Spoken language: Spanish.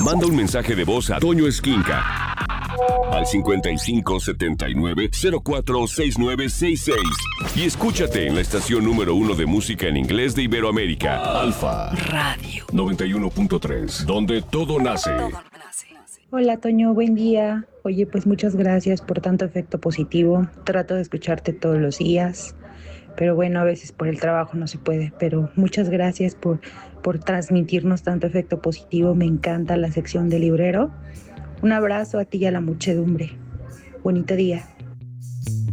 Manda un mensaje de voz a Toño Esquinca al 5579-046966 y escúchate en la estación número 1 de música en inglés de Iberoamérica, Alfa Radio 91.3, donde todo nace. Hola Toño, buen día. Oye, pues muchas gracias por tanto efecto positivo. Trato de escucharte todos los días, pero bueno, a veces por el trabajo no se puede. Pero muchas gracias por transmitirnos tanto efecto positivo. Me encanta la sección del librero. Un abrazo a ti y a la muchedumbre. Bonito día.